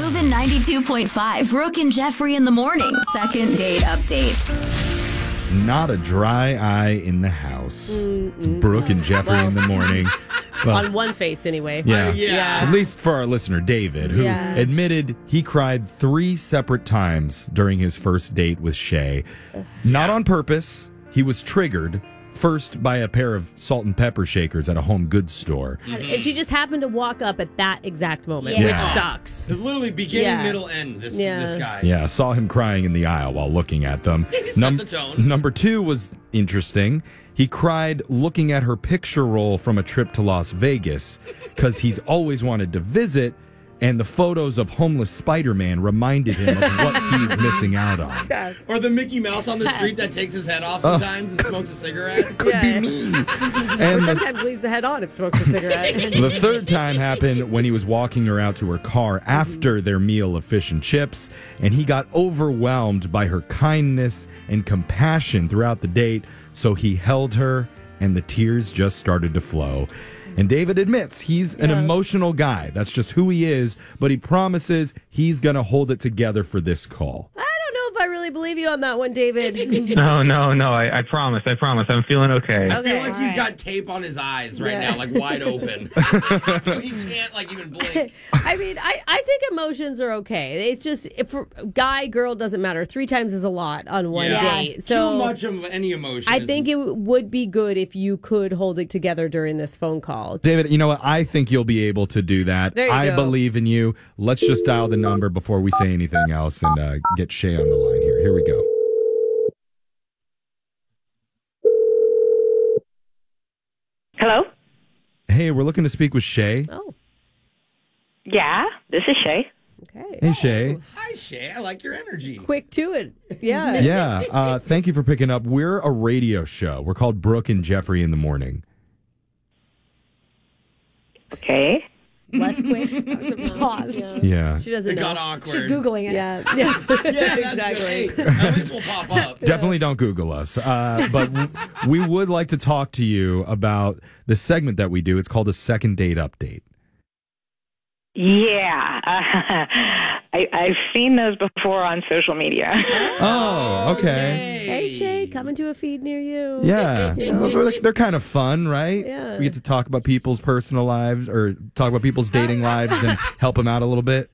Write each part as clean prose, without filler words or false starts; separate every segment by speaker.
Speaker 1: Moving 92.5. Brooke and Jeffrey in the morning. Second date update.
Speaker 2: Not a dry eye in the house. It's Brooke and Jeffrey in the morning. Well,
Speaker 3: On one face, anyway.
Speaker 2: yeah. At least for our listener, David, who admitted he cried 3 separate times during his first date with Shay. Not on purpose. He was triggered. First, by a pair of salt and pepper shakers at a home goods store.
Speaker 3: And she just happened to walk up at that exact moment,
Speaker 2: Yeah.
Speaker 3: which sucks.
Speaker 4: It's literally beginning, middle, end, this guy.
Speaker 2: Yeah, saw him crying in the aisle while looking at them.
Speaker 4: He set the tone.
Speaker 2: Number 2 was interesting. He cried looking at her picture roll from a trip to Las Vegas because he's always wanted to visit, and the photos of homeless Spider-Man reminded him of what he's missing out on.
Speaker 4: Or the Mickey Mouse on the street that takes his head off sometimes and smokes a cigarette.
Speaker 2: Could be me. And
Speaker 3: Or sometimes leaves the head on and smokes a cigarette.
Speaker 2: the third time happened when he was walking her out to her car after their meal of fish and chips, and he got overwhelmed by her kindness and compassion throughout the date, so he held her, and the tears just started to flow. And David admits he's an emotional guy. That's just who he is, but he promises he's going to hold it together for this call.
Speaker 3: I don't know if I really believe you on that one, David.
Speaker 5: No, I promise. I'm feeling okay.
Speaker 4: I feel like he's got tape on his eyes right now, like wide open. So he can't even blink.
Speaker 3: I mean, I think emotions are okay. It's just, if guy, girl, doesn't matter. 3 times is a lot on one date. So
Speaker 4: too much of any emotion.
Speaker 3: I think it would be good if you could hold it together during this phone call.
Speaker 2: David, you know what? I think you'll be able to do that.
Speaker 3: There you
Speaker 2: I
Speaker 3: go.
Speaker 2: believe in you. Let's just dial the number before we say anything else and get Shay on the line here. Here we go.
Speaker 6: Hello?
Speaker 2: Hey, we're looking to speak with Shay.
Speaker 3: Oh,
Speaker 6: Yeah, this is Shay.
Speaker 3: okay.
Speaker 2: Hey, Shay.
Speaker 4: Hi, Shay. I like your energy.
Speaker 3: Quick to it. Yeah.
Speaker 2: Yeah, thank you for picking up. We're a radio show. We're called Brooke and Jeffrey in the Morning.
Speaker 6: Okay.
Speaker 3: Less quick. That was a pause.
Speaker 2: Yeah.
Speaker 3: She doesn't
Speaker 4: It
Speaker 3: know.
Speaker 4: got awkward.
Speaker 7: She's Googling it.
Speaker 3: Yeah.
Speaker 4: Yeah, that's
Speaker 3: exactly.
Speaker 4: good. Hey, at least we'll pop up.
Speaker 2: Definitely don't Google us. But we would like to talk to you about the segment that we do. It's called a second date update.
Speaker 6: Yeah. I've seen those before on social media.
Speaker 2: Oh, okay.
Speaker 3: Hey, Shay, coming to a feed near you.
Speaker 2: Yeah. They're kind of fun, right?
Speaker 3: Yeah.
Speaker 2: We get to talk about people's personal lives or talk about people's dating lives and help them out a little bit.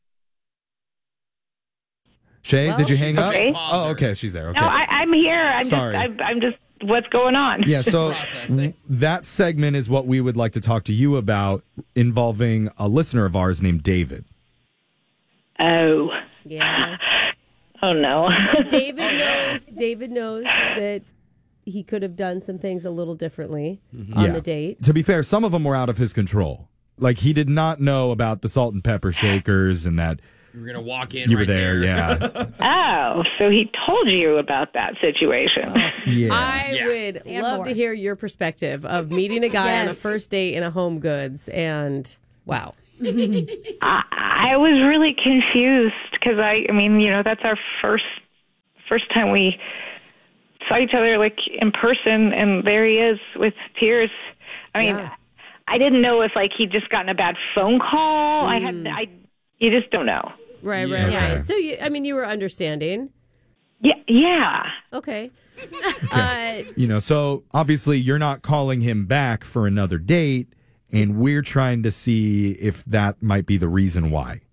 Speaker 2: Shay, did you hang up?
Speaker 6: okay.
Speaker 2: Oh, okay. She's there. Okay.
Speaker 6: No, I'm here.
Speaker 2: Sorry.
Speaker 6: I'm just. What's going on?
Speaker 2: Yeah, so
Speaker 4: Processing.
Speaker 2: that segment is what we would like to talk to you about, involving a listener of ours named David.
Speaker 6: Oh.
Speaker 3: Yeah.
Speaker 6: Oh no.
Speaker 3: David knows that he could have done some things a little differently on
Speaker 2: Yeah.
Speaker 3: the date.
Speaker 2: To be fair, some of them were out of his control. Like, he did not know about the salt and pepper shakers and that
Speaker 4: You were going to walk in
Speaker 2: you
Speaker 4: right
Speaker 2: were there. Yeah.
Speaker 6: Oh, so he told you about that situation.
Speaker 2: Yeah.
Speaker 3: I would
Speaker 7: And
Speaker 3: love
Speaker 7: more.
Speaker 3: to hear your perspective of meeting a guy on a
Speaker 7: Yes.
Speaker 3: first date in a Home Goods, and wow.
Speaker 6: I was really confused because I mean, that's our first time we saw each other in person, and there he is with tears. I mean,
Speaker 3: Yeah.
Speaker 6: I didn't know if he'd just gotten a bad phone call. You just don't know.
Speaker 3: Right,
Speaker 4: Yeah.
Speaker 3: right,
Speaker 2: Okay.
Speaker 3: right. So, you were understanding.
Speaker 6: Yeah.
Speaker 3: Okay.
Speaker 2: So obviously you're not calling him back for another date, and we're trying to see if that might be the reason why.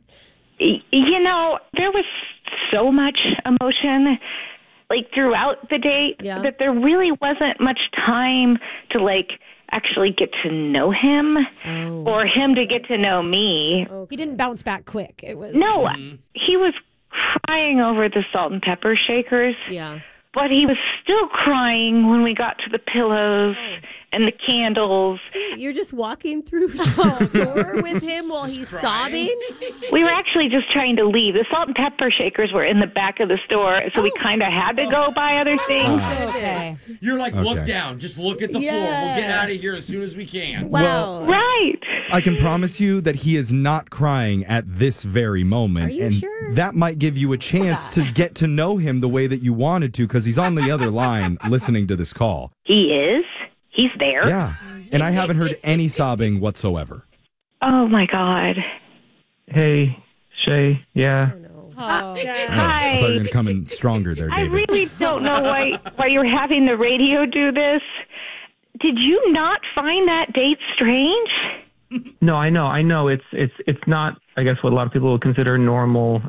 Speaker 6: There was so much emotion throughout the date that there really wasn't much time to actually get to know him or him to get to know me.
Speaker 7: He didn't bounce back quick. It was
Speaker 6: No, he was crying over the salt and pepper shakers,
Speaker 3: Yeah.
Speaker 6: but he was still crying when we got to the pillows and the candles.
Speaker 3: You're just walking through the store with him while he's sobbing?
Speaker 6: We were actually just trying to leave. The salt and pepper shakers were in the back of the store, so we kind of had to go buy other things.
Speaker 7: okay.
Speaker 4: You're like, look
Speaker 2: Okay.
Speaker 4: down. Just look at the floor. We'll get out of here as soon as we can.
Speaker 3: Wow.
Speaker 6: Right.
Speaker 2: I can promise you that he is not crying at this very moment.
Speaker 3: Are you
Speaker 2: and
Speaker 3: sure?
Speaker 2: that might give you a chance to get to know him the way that you wanted to, because he's on the other line listening to this call.
Speaker 6: He is. He's there.
Speaker 2: Yeah. And I haven't heard any sobbing whatsoever.
Speaker 6: Oh, my God.
Speaker 5: Hey, Shay, yeah.
Speaker 2: I thought you were going to come in stronger there,
Speaker 6: I
Speaker 2: David.
Speaker 6: really don't know why you're having the radio do this. Did you not find that date strange?
Speaker 5: No, I know. It's not, I guess, what a lot of people would consider normal.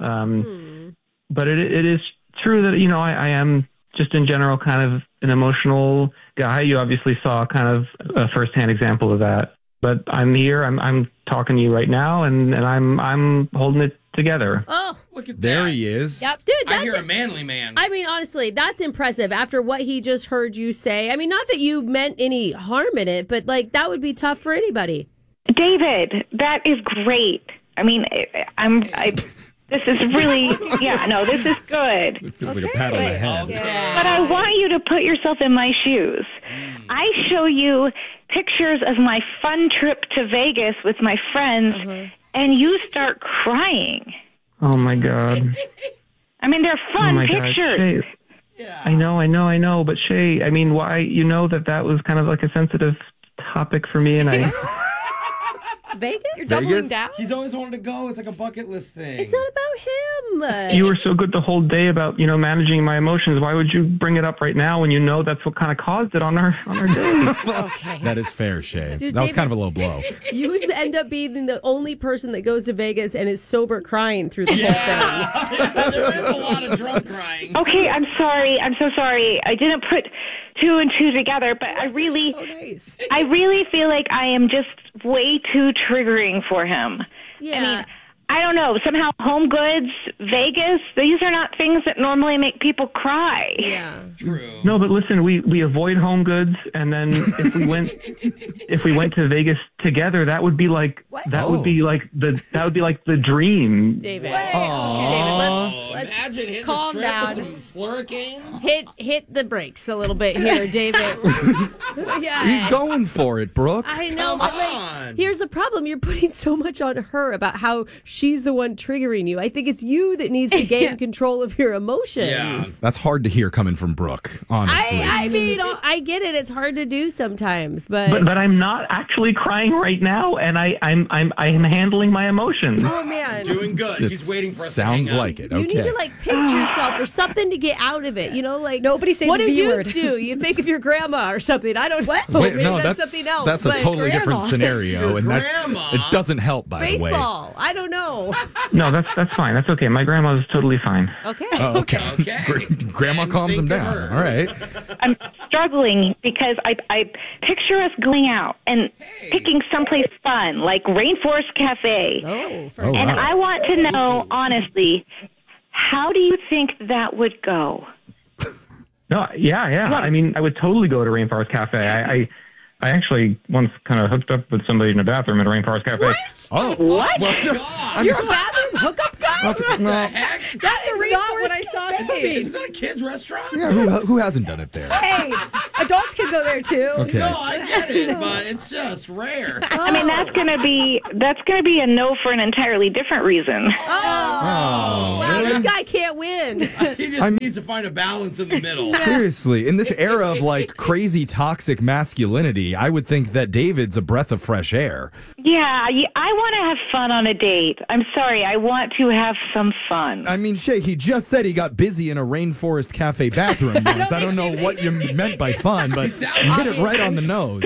Speaker 5: But it is true that, I am just in general kind of an emotional guy. You obviously saw kind of a firsthand example of that. But I'm here. I'm talking to you right now, and I'm holding it together.
Speaker 3: Oh,
Speaker 4: Look at
Speaker 2: There
Speaker 4: that.
Speaker 2: he is.
Speaker 3: yep, dude.
Speaker 4: I
Speaker 3: That's
Speaker 4: hear a manly man.
Speaker 3: I mean, honestly, that's impressive after what he just heard you say. I mean, not that you meant any harm in it, but like that would be tough for anybody.
Speaker 6: David, that is great. I mean, this is really, this is good.
Speaker 2: It feels like a pat on the head.
Speaker 4: Okay.
Speaker 6: But I want you to put yourself in my shoes. I show you pictures of my fun trip to Vegas with my friends, and you start crying.
Speaker 5: Oh, my God.
Speaker 6: I mean, they're fun
Speaker 5: God.
Speaker 6: pictures.
Speaker 5: Shay, I know. But Shay, I mean, why? You know that was kind of like a sensitive topic for me, and I...
Speaker 3: Vegas?
Speaker 7: You're doubling
Speaker 2: Vegas?
Speaker 7: down?
Speaker 4: He's always wanted to go. It's like a bucket list thing.
Speaker 3: It's not about him.
Speaker 5: You were so good the whole day about, managing my emotions. Why would you bring it up right now when you know that's what kind of caused it on our day?
Speaker 7: Okay.
Speaker 2: That is fair, Shay.
Speaker 3: Dude,
Speaker 2: that was
Speaker 3: David-
Speaker 2: kind of a low blow.
Speaker 3: You would end up being the only person that goes to Vegas and is sober crying through the whole thing.
Speaker 4: There is a lot of drunk crying.
Speaker 6: Okay, I'm sorry. I'm so sorry. I didn't put two and two together, but I really,
Speaker 3: So nice.
Speaker 6: I really feel like I am just way too triggering for him.
Speaker 3: Yeah.
Speaker 6: I mean, I don't know. Somehow, Home Goods, Vegas, these are not things that normally make people cry.
Speaker 3: Yeah.
Speaker 4: True.
Speaker 5: No, but listen, we avoid Home Goods, and then if we went to Vegas together, that would be like would be like the dream.
Speaker 3: David.
Speaker 4: Wow.
Speaker 3: Okay, David, let's
Speaker 4: Imagine hitting
Speaker 3: calm
Speaker 4: the strip
Speaker 3: down.
Speaker 4: with some Slurricanes.
Speaker 3: hit the brakes a little bit here, David. Yeah.
Speaker 2: He's going for it, Brooke.
Speaker 3: I know,
Speaker 4: Come
Speaker 3: but
Speaker 4: on.
Speaker 3: here's the problem. You're putting so much on her about how she's the one triggering you. I think it's you that needs to gain control of your emotions.
Speaker 4: Yeah.
Speaker 2: That's hard to hear coming from Brooke, honestly.
Speaker 3: I mean, I get it. It's hard to do sometimes, but
Speaker 5: But I'm not actually crying right now, and I'm handling my emotions.
Speaker 3: oh man,
Speaker 4: Doing good.
Speaker 2: It
Speaker 4: He's waiting for us
Speaker 2: sounds
Speaker 4: to hang
Speaker 2: like it.
Speaker 3: you
Speaker 2: Okay.
Speaker 3: need to like pinch yourself or something to get out of it. Like
Speaker 7: Nobody say
Speaker 3: what
Speaker 7: the
Speaker 3: do
Speaker 7: V
Speaker 3: dudes
Speaker 7: word.
Speaker 3: do? You think of your grandma or something. I don't know.
Speaker 2: Wait,
Speaker 3: Maybe
Speaker 2: no,
Speaker 3: that's something else.
Speaker 2: that's a
Speaker 3: but
Speaker 2: totally different
Speaker 7: grandma.
Speaker 2: scenario, and that
Speaker 4: grandma.
Speaker 2: it doesn't help. By the way.
Speaker 3: baseball. I don't know.
Speaker 5: No, that's fine. That's okay. My grandma's totally fine.
Speaker 3: Okay.
Speaker 2: Oh, okay.
Speaker 4: Okay.
Speaker 2: Grandma
Speaker 4: And
Speaker 2: calms him
Speaker 4: think of
Speaker 2: down.
Speaker 4: her.
Speaker 2: All right.
Speaker 6: I'm struggling because I picture us going out and picking someplace fun, like Rainforest Cafe.
Speaker 3: Oh,
Speaker 2: Oh,
Speaker 6: And
Speaker 2: wow.
Speaker 6: I want to know, honestly, how do you think that would go?
Speaker 5: No, yeah. I mean, I would totally go to Rainforest Cafe. I actually once kind of hooked up with somebody in a bathroom at a Rainforest Cafe.
Speaker 2: Oh,
Speaker 6: What?
Speaker 4: God.
Speaker 3: You're a bathroom hookup guy?
Speaker 2: well,
Speaker 4: Heck?
Speaker 3: That is not what I saw coming.
Speaker 4: Isn't that a kid's restaurant?
Speaker 2: yeah. Who hasn't done it there?
Speaker 7: Hey, adults can go there too.
Speaker 2: Okay.
Speaker 4: No, I get it, but it's just rare.
Speaker 6: I mean, that's gonna be a no for an entirely different reason.
Speaker 3: Oh, wow, this guy can't win.
Speaker 4: He just needs to find a balance in the middle.
Speaker 2: Seriously, in this era of like crazy toxic masculinity, I would think that David's a breath of fresh air.
Speaker 6: Yeah, I want to have fun on a date. I'm sorry, I want to have some fun.
Speaker 2: I mean, Shay, he just said he got busy in a Rainforest Cafe bathroom once. I don't know what you meant by fun, but you hit it right on the nose.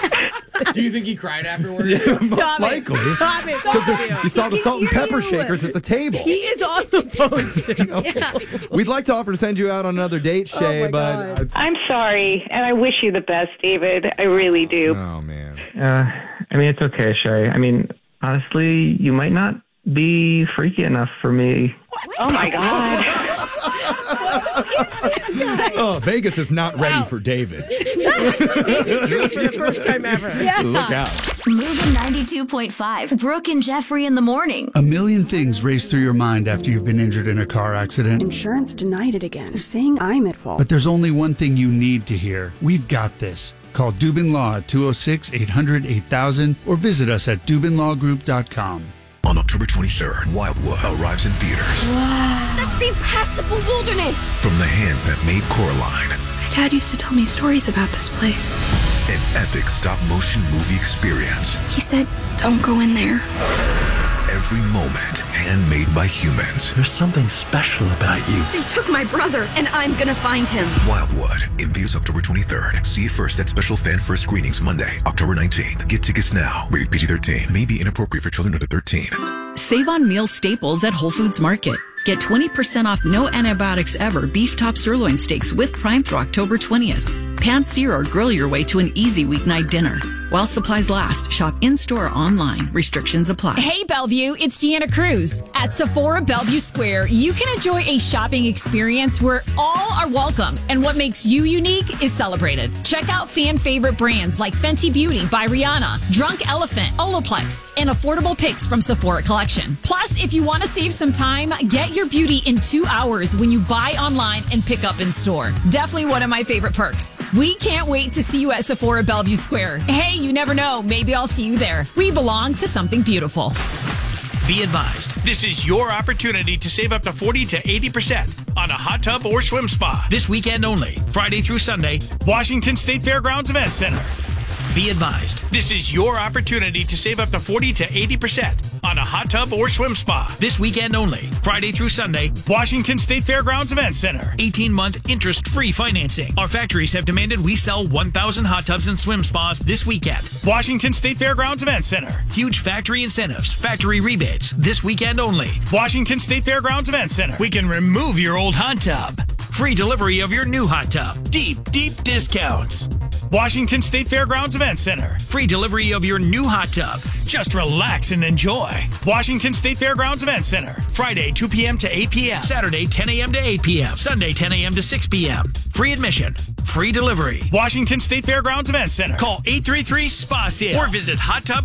Speaker 4: Do you think he cried afterwards?
Speaker 2: Most
Speaker 3: Stop
Speaker 2: likely.
Speaker 3: it. Stop it.
Speaker 2: Because you saw the salt and pepper shakers at the table.
Speaker 3: He is on the phone.
Speaker 2: Okay. We'd like to offer to send you out on another date, Shay,
Speaker 3: my
Speaker 2: but
Speaker 3: God.
Speaker 2: it's-
Speaker 6: I'm sorry, and I wish you the best, David. I really do.
Speaker 2: oh man.
Speaker 5: I mean, it's okay, Shay. I mean, honestly, you might not be freaky enough for me.
Speaker 6: Oh my God.
Speaker 2: Oh, Vegas is not ready for David.
Speaker 3: First time ever.
Speaker 2: Look out.
Speaker 1: Moving 92.5. Brooke and Jeffrey in the morning.
Speaker 8: A million things race through your mind after you've been injured in a car accident.
Speaker 9: Insurance denied it again. They're saying I'm at fault.
Speaker 8: But there's only one thing you need to hear. We've got this. Call Dubin Law at 206-800-8000 or visit us at DubinLawGroup.com.
Speaker 10: On October 23rd, Wildwood arrives in theaters.
Speaker 11: Wow. That's the impassable wilderness.
Speaker 10: From the hands that made Coraline.
Speaker 11: My dad used to tell me stories about this place.
Speaker 10: An epic stop-motion movie experience.
Speaker 11: He said, don't go in there.
Speaker 10: every moment handmade by humans.
Speaker 12: There's something special about you.
Speaker 11: They took my brother, and I'm gonna find him.
Speaker 10: Wildwood in theaters October 23rd. See it first at special fan first screenings Monday, October 19th. Get tickets now. Rated PG-13. May be inappropriate for children under 13.
Speaker 13: Save on meal staples at Whole Foods Market. Get 20% off no antibiotics ever beef top sirloin steaks with Prime through October 20th. Pan sear or grill your way to an easy weeknight dinner. While supplies last, shop in-store or online. Restrictions apply.
Speaker 14: Hey, Bellevue, it's Deanna Cruz. At Sephora Bellevue Square, you can enjoy a shopping experience where all are welcome, and what makes you unique is celebrated. Check out fan favorite brands like Fenty Beauty by Rihanna, Drunk Elephant, Olaplex, and affordable picks from Sephora Collection. Plus, if you want to save some time, get your beauty in 2 hours when you buy online and pick up in store. Definitely one of my favorite perks. We can't wait to see you at Sephora Bellevue Square. Hey, you never know. Maybe I'll see you there. We belong to something beautiful.
Speaker 15: Be advised, this is your opportunity to save up to 40 to 80% on a hot tub or swim spa. This weekend only, Friday through Sunday, Washington State Fairgrounds Event Center. Be advised, this is your opportunity to save up to 40 to 80% on a hot tub or swim spa. This weekend only, Friday through Sunday, Washington State Fairgrounds Event Center. 18-month interest-free financing. Our factories have demanded we sell 1,000 hot tubs and swim spas this weekend. Washington State Fairgrounds Event Center. Huge factory incentives, factory rebates. This weekend only, Washington State Fairgrounds Event Center. We can remove your old hot tub. Free delivery of your new hot tub. Deep discounts. Washington State Fairgrounds Event Center. Free delivery of your new hot tub. Just relax and enjoy. Washington State Fairgrounds Event Center. Friday, 2 p.m. to 8 p.m. Saturday, 10 a.m. to 8 p.m. Sunday, 10 a.m. to 6 p.m. Free admission. Free delivery. Washington State Fairgrounds Event Center. Call 833-SPA-SALE or visit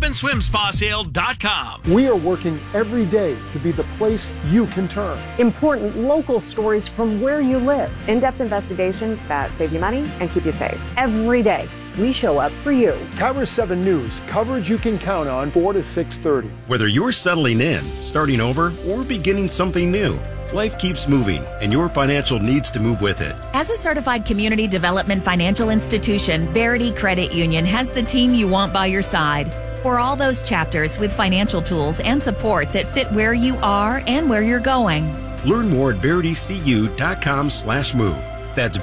Speaker 15: hottubandSwimSpaSale.com.
Speaker 16: We are working every day to be the place you can turn.
Speaker 17: Important local stories from where you live. In-depth investigations that save you money and keep you safe. Every day, we show up for you.
Speaker 16: Cover 7 News, coverage you can count on 4 to 6:30.
Speaker 18: Whether you're settling in, starting over, or beginning something new, life keeps moving, and your financial needs to move with it.
Speaker 19: As a certified community development financial institution, Verity Credit Union has the team you want by your side. For all those chapters with financial tools and support that fit where you are and where you're going.
Speaker 18: Learn more at veritycu.com/move. That's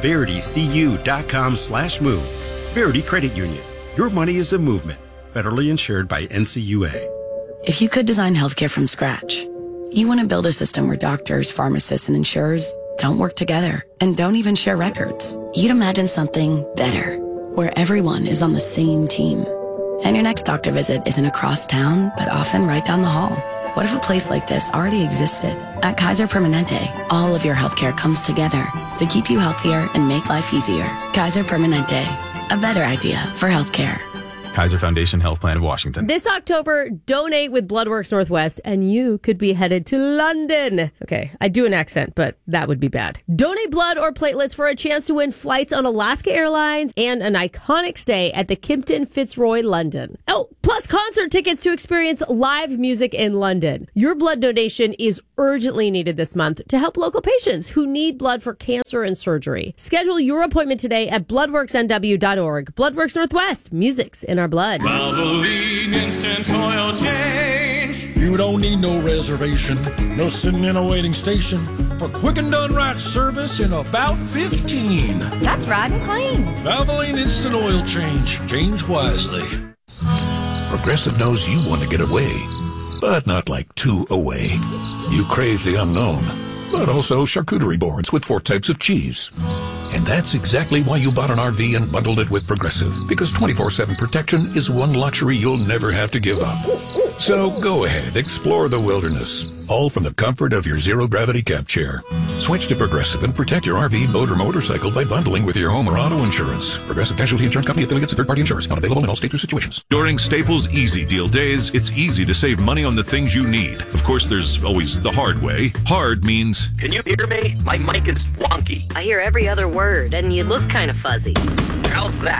Speaker 18: veritycu.com/move. Verity Credit Union. Your money is a movement. Federally insured by NCUA.
Speaker 20: If you could design healthcare from scratch, you want to build a system where doctors, pharmacists, and insurers don't work together and don't even share records. You'd imagine something better, where everyone is on the same team. And your next doctor visit isn't across town, but often right down the hall. What if a place like this already existed? At Kaiser Permanente, all of your healthcare comes together to keep you healthier and make life easier. Kaiser Permanente, a better idea for healthcare.
Speaker 21: Kaiser Foundation Health Plan of Washington.
Speaker 3: This October, donate with Bloodworks Northwest, and you could be headed to London. Okay, I do an accent, but that would be bad. Donate blood or platelets for a chance to win flights on Alaska Airlines and an iconic stay at the Kimpton Fitzroy, London. Oh, plus concert tickets to experience live music in London. Your blood donation is urgently needed this month to help local patients who need blood for cancer and surgery. Schedule your appointment today at bloodworksnw.org. Bloodworks Northwest, music's in our blood.
Speaker 22: Valvoline Instant Oil Change. You don't need no reservation, no sitting in a waiting station for quick and done right service in about 15.
Speaker 11: That's right and clean.
Speaker 22: Valvoline Instant Oil Change. Change wisely.
Speaker 10: Progressive knows you want to get away, but not like too away. You crave the unknown, but also charcuterie boards with 4 types of cheese. And that's exactly why you bought an RV and bundled it with Progressive, because 24/7 protection is one luxury you'll never have to give up. So go ahead, explore the wilderness, all from the comfort of your zero-gravity camp chair. Switch to Progressive and protect your RV, boat, or motorcycle by bundling with your home or auto insurance. Progressive Casualty Insurance Company affiliates and third-party insurers. Not available in all states or situations.
Speaker 23: During Staples Easy Deal Days, it's easy to save money on the things you need. Of course, there's always the hard way. Hard means...
Speaker 24: Can you hear me? My mic is wonky.
Speaker 25: I hear every other word, and you look kind of fuzzy.
Speaker 24: How's that?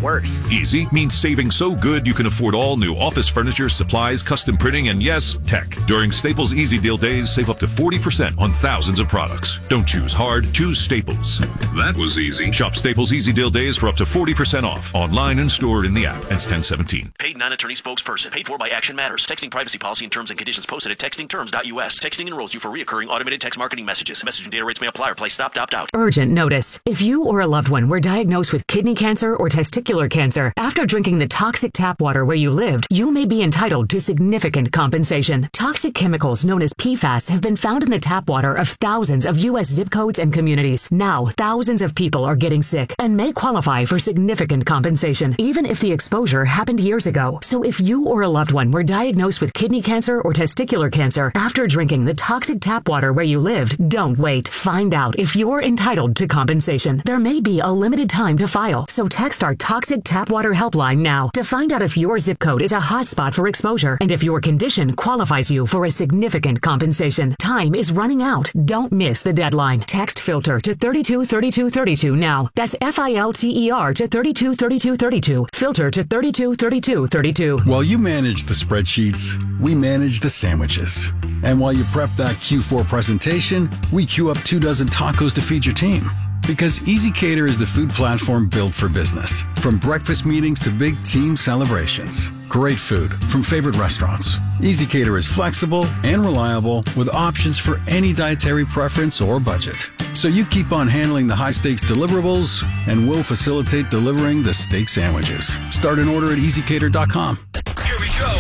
Speaker 4: worse.
Speaker 23: Easy means saving so good you can afford all new office furniture, supplies, custom printing, and yes, tech. During Staples Easy Deal Days, save up to 40% on thousands of products. Don't choose hard, choose Staples. That was easy. Shop Staples Easy Deal Days for up to 40% off. Online and stored in the app. Ends 10/17.
Speaker 5: Paid non-attorney spokesperson. Paid for by Action Matters. Texting privacy policy and terms and conditions posted at textingterms.us. Texting enrolls you for reoccurring automated text marketing messages. Message and data rates may apply or place stop, opt out.
Speaker 7: Urgent notice. If you or a loved one were diagnosed with kidney cancer or testicular cancer after drinking the toxic tap water where you lived, you may be entitled to significant compensation. Toxic chemicals known as PFAS have been found in the tap water of thousands of U.S. zip codes and communities. Now, thousands of people are getting sick and may qualify for significant compensation, even if the exposure happened years ago. So if you or a loved one were diagnosed with kidney cancer or testicular cancer after drinking the toxic tap water where you lived, don't wait. Find out if you're entitled to compensation. There may be a limited time to file, so text our Toxic Tap Water helpline now to find out if your zip code is a hotspot for exposure and if your condition qualifies you for a significant compensation. Time is running out. Don't miss the deadline. Text FILTER to 323232 now. That's FILTER to 323232. FILTER to 323232.
Speaker 24: While you manage the spreadsheets, we manage the sandwiches. And while you prep that Q4 presentation, we queue up 24 tacos to feed your team. Because EasyCater is the food platform built for business. From breakfast meetings to big team celebrations. Great food from favorite restaurants. EasyCater is flexible and reliable with options for any dietary preference or budget. So you keep on handling the high-stakes deliverables, and we'll facilitate delivering the steak sandwiches. Start an order at EasyCater.com.
Speaker 25: Here we go.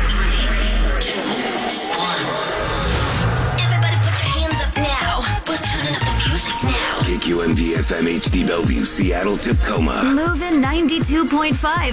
Speaker 25: 3, 2, 1. Everybody put your hands up now. We're tuning up the music now.
Speaker 26: KQMD FM HD Bellevue, Seattle, Tacoma.
Speaker 1: Moving 92.5.